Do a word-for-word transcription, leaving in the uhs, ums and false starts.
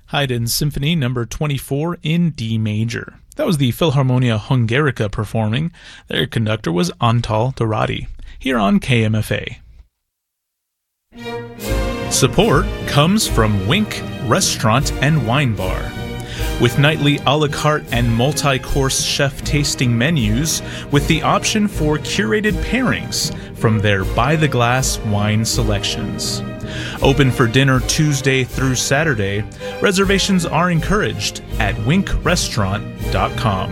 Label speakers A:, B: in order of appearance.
A: Haydn Symphony Number twenty-four in D major. That was the Philharmonia Hungarica performing. Their conductor was Antal Dorati. Here on K M F A. Support comes from Wink Restaurant and Wine Bar. With nightly a la carte and multi-course chef tasting menus with the option for curated pairings from their by-the-glass wine selections. Open for dinner Tuesday through Saturday. Reservations are encouraged at wink restaurant dot com.